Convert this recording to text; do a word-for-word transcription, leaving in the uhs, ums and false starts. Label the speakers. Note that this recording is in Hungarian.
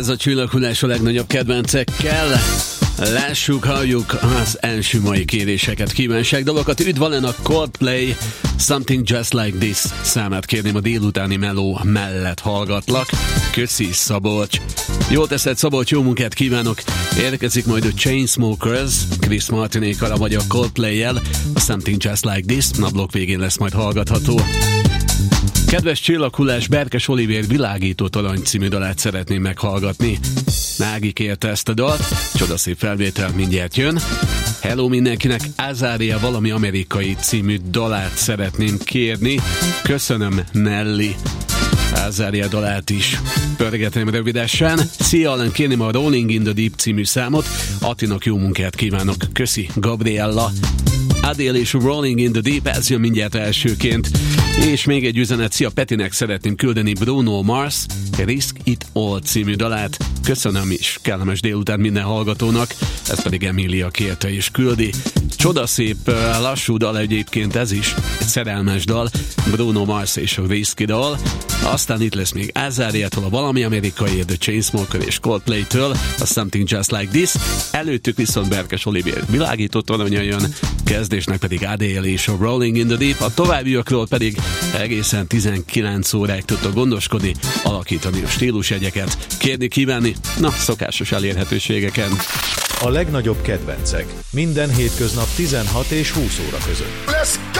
Speaker 1: Ez a csillaghullás a legnagyobb kedvencekkel. Lássuk, halljuk az első mai kéréseket, kívánság dalokat. Üdvalen a Coldplay Something Just Like This számát kérném, a délutáni meló mellett hallgatlak. Köszi, Szabolcs. Jól teszed, Szabolcs, jó munkát kívánok. Érkezik majd a Chainsmokers Chris Martinékkal, vagy a Coldplay-jel. A Something Just Like This a blokk végén lesz majd hallgatható. Kedves csillaghullás, Berkes Olivér Világító Torony című dalát szeretném meghallgatni. Nági kérte ezt a dalt, csodaszép felvétel mindjárt jön. Hello mindenkinek, Azária valami amerikai című dalát szeretném kérni. Köszönöm, Nelly. Azária dalát is pörgetem rövidesen. Szia, Allen, kérném a Rolling in the Deep című számot. Attinak jó munkát kívánok. Köszi, Gabriella. Adele és Rolling in the Deep, ez jön mindjárt elsőként. És még egy üzenet, szia, Petinek szeretném küldeni Bruno Mars Risk It All című dalát. Köszönöm is, kellemes délután minden hallgatónak. Ez pedig Emília kérte és küldi. Csodaszép lassú dal egyébként ez is, egy szerelmes dal, Bruno Mars és Risk It All. Aztán itt lesz még Azáriától a valami amerikai, The Chainsmokers és Coldplay-től a Something Just Like This. Előttük viszont Berkes Olivér Világító Toronya jön, kezdésnek pedig Adele és a Rolling in the Deep. A továbbiakról pedig egészen tizenkilenc óráig tudtok gondoskodni, alakítani a stílusjegyeket, kérni, kívánni, na, szokásos elérhetőségeken.
Speaker 2: A legnagyobb kedvencek minden hétköznap tizenhat és húsz óra között.
Speaker 3: Let's go!